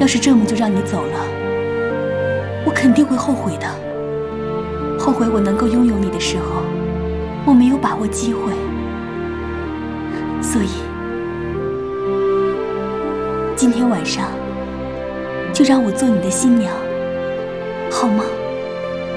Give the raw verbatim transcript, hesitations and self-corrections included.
是这么就让你走了，我肯定会后悔的。后悔我能够拥有你的时候，我没有把握机会。所以，今天晚上就让我做你的新娘，好吗？